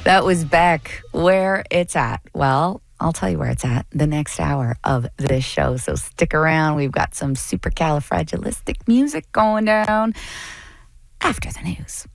That was Beck. Where it's at? Well, I'll tell you where it's at the next hour of this show. So stick around. We've got some supercalifragilistic music going down after the news.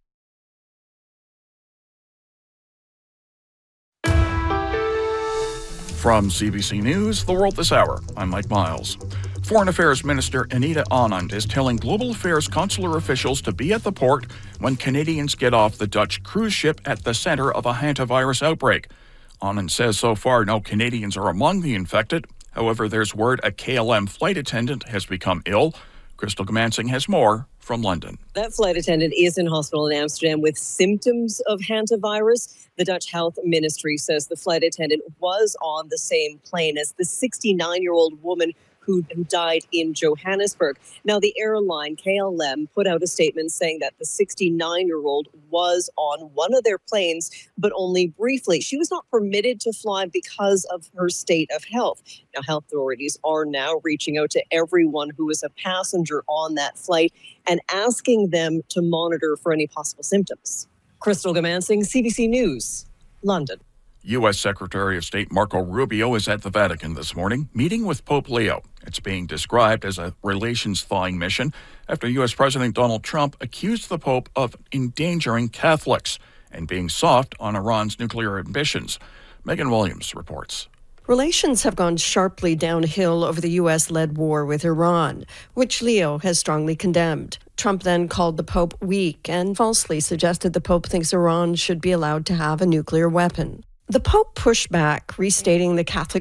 From CBC News, The World This Hour, I'm Mike Miles. Foreign Affairs Minister Anita Anand is telling global affairs consular officials to be at the port when Canadians get off the Dutch cruise ship at the center of a hantavirus outbreak. Anand says so far no Canadians are among the infected. However, there's word a KLM flight attendant has become ill. Crystal Gamansing has more from London. That flight attendant is in hospital in Amsterdam with symptoms of hantavirus. The Dutch Health Ministry says the flight attendant was on the same plane as the 69-year-old woman who died in Johannesburg. Now, the airline, KLM, put out a statement saying that the 69-year-old was on one of their planes, but only briefly. She was not permitted to fly because of her state of health. Now, health authorities are now reaching out to everyone who is a passenger on that flight and asking them to monitor for any possible symptoms. Crystal Gamansing, CBC News, London. U.S. Secretary of State Marco Rubio is at the Vatican this morning, meeting with Pope Leo. It's being described as a relations-thawing mission after U.S. President Donald Trump accused the Pope of endangering Catholics and being soft on Iran's nuclear ambitions. Megan Williams reports. Relations have gone sharply downhill over the U.S.-led war with Iran, which Leo has strongly condemned. Trump then called the Pope weak and falsely suggested the Pope thinks Iran should be allowed to have a nuclear weapon. The Pope pushed back, restating the Catholic